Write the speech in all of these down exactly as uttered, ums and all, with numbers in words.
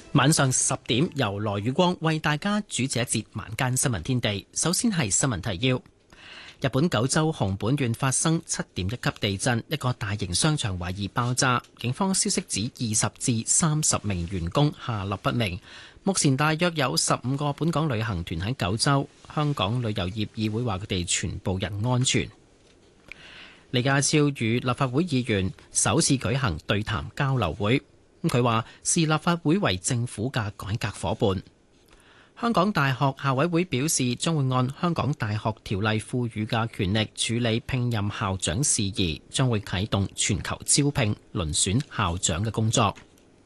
晚上十點，由羅宇光為大家主持一節晚間新聞天地。首先係新聞提要：日本九州熊本縣發生七點一級地震，一個大型商場懷疑爆炸。警方消息指二十至三十名員工下落不明。目前大約有十五個本港旅行團喺九州。香港旅遊業議會話佢哋全部人安全。李家超與立法會議員首次舉行對談交流會。佢話視立法會為政府嘅改革夥伴。香港大學校委會表示，將會按香港大學條例賦予嘅權力處理聘任校長事宜，將會啟動全球招聘、遴選校長嘅工作。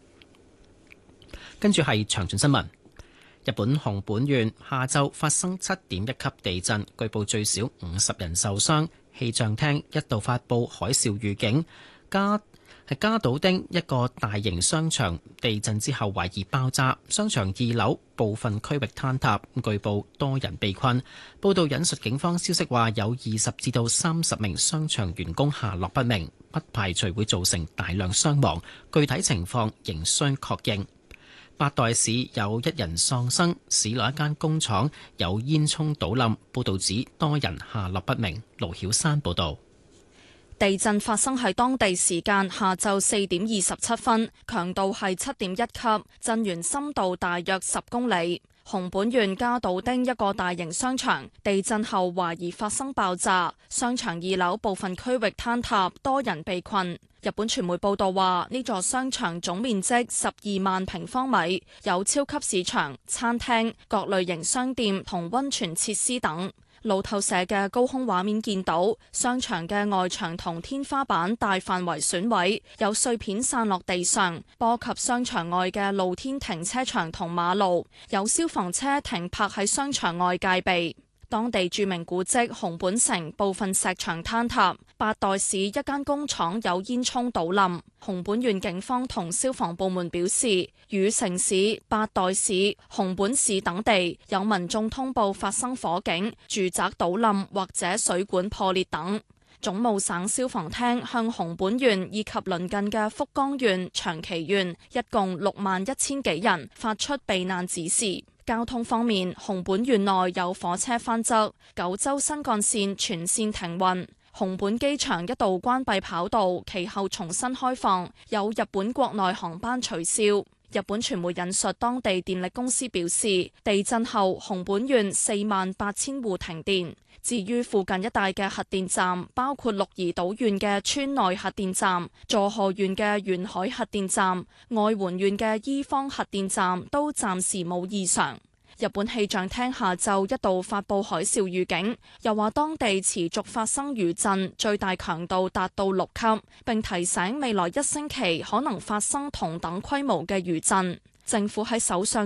跟住係詳盡新聞。日本熊本縣下晝發生七點一級地震，據報最少五十人受傷。氣象廳一度發佈海嘯預警。加係加島町一個大型商場地震之後懷疑爆炸，商場二樓部分區域坍塌，據報多人被困。報道引述警方消息話，有二十至到三十名商場員工下落不明，不排除會造成大量傷亡，具體情況仍需確認。八代市有一人喪生，市內一間工廠有煙囪倒冧，報道指多人下落不明。盧曉山報導。 地震發生喺當地時間下晝四點二十七分，強度係七點一級，震源深度大約十公里。熊本縣加島町一個大型商場地震後懷疑發生爆炸，商場二樓部分區域坍塌，多人被困。日本傳媒報道話，呢座商場總面積十二萬平方米，有超級市場、餐廳、各類型商店同溫泉設施等。路透社嘅高空畫面見到，商場嘅外牆同天花板大範圍損毀，有碎片散落地上，波及商場外嘅露天停車場同馬路，有消防車停泊喺商場外戒備。當地著名古蹟熊本城部分石牆坍塌，八代市一間工廠有煙囪倒冧。熊本縣警方同消防部門表示，羽城市、八代市、熊本市等地有民眾通報發生火警、住宅倒冧或者水管破裂等。總務省消防廳向熊本縣以及鄰近嘅福岡縣、長崎縣一共六萬一千幾人發出避難指示。交通方面，熊本縣內有火車翻側，九州新幹線全線停運。熊本機場一度關閉跑道，其後重新開放，有日本國內航班取消。日本傳媒引述當地電力公司表示，地震後熊本縣四萬八千戶停電。至於附近一帶嘅核電站，包括鹿兒島縣嘅川內核電站、佐賀縣嘅沿海核電站、愛媛縣嘅伊方核電站都暫時冇異常。日本氣象廳下晝一度發佈海嘯預警，又話當地持續發生餘震，最大強度達到六級，並提醒未來一星期可能發生同等規模嘅餘震。政府喺首相